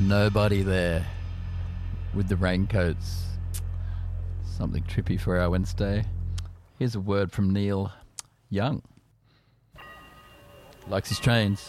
Nobody there with the raincoats. Something trippy for our Wednesday. Here's a word from Neil Young. Likes his trains.